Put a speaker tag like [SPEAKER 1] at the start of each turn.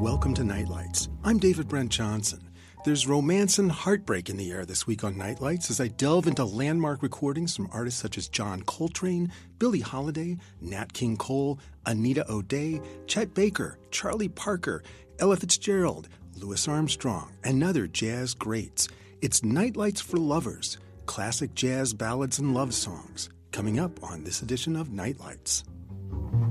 [SPEAKER 1] welcome to Nightlights. I'm David Brent Johnson. There's romance and heartbreak in the air this week on Nightlights as I delve into landmark recordings from artists such as John Coltrane, Billie Holiday, Nat King Cole, Anita O'Day, Chet Baker, Charlie Parker, Ella Fitzgerald, Louis Armstrong, and other jazz greats. It's Nightlights for Lovers, classic jazz ballads and love songs, coming up on this edition of Nightlights.